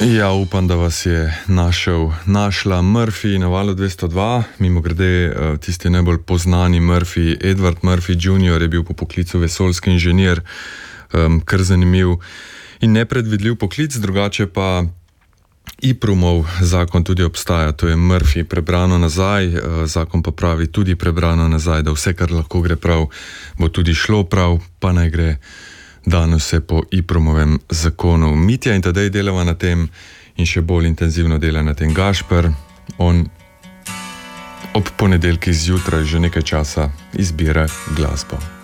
Ja, upam, da vas je našla Murphy na valu 202. Mimogrede, tisti najbolj poznani Murphy, Edward Murphy Jr. je bil po poklicu vesoljski inženir, kar zanimiv in nepredvidljiv poklic, drugače pa Yprumov zakon tudi obstaja, to je Murphy prebrano nazaj, zakon pa pravi tudi prebrano nazaj, da vse, kar lahko gre prav, bo tudi šlo prav, pa naj gre danes vse po Yprumovem zakonu. Mitja in Tadej delava na tem in še bolj intenzivno dela na tem Gašper. On ob ponedeljkih zjutraj že nekaj časa izbira glasbo.